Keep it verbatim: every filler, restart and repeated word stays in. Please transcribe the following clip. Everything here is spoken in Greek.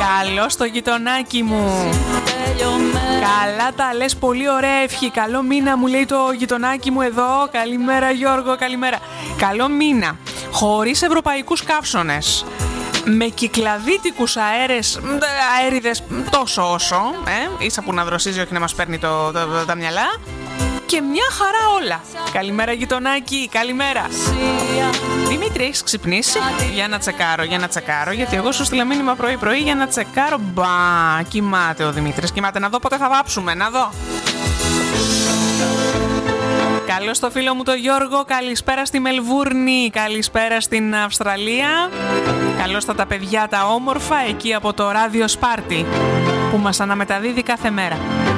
Καλώς το γειτονάκι μου. Καλά τα λες, πολύ ωραία ευχή. Καλό μήνα μου λέει το γειτονάκι μου εδώ. Καλημέρα Γιώργο, καλημέρα. Καλό μήνα, χωρίς ευρωπαϊκούς καύσωνες, με κυκλαδίτικους αέρες, αέριδες τόσο όσο, ε, ίσα που να δροσίζει, όχι να μας παίρνει το, το, το, τα μυαλά. Και μια χαρά όλα. Καλημέρα γειτονάκι, καλημέρα. Δημήτρη, έχεις ξυπνήσει? Για να τσεκάρω, για να τσεκάρω, γιατί εγώ σου στείλα μήνυμα πρωί πρωί για να τσεκάρω. Μπα, κοιμάται ο Δημήτρης, κοιμάται. Να δω πότε θα βάψουμε, να δω. Καλώς το φίλο μου το Γιώργο, καλησπέρα στη Μελβούρνη, καλησπέρα στην Αυστραλία. Καλώς τα, τα παιδιά τα όμορφα εκεί από το ράδιο Σπάρτη που μας αναμεταδίδει κάθε μέρα.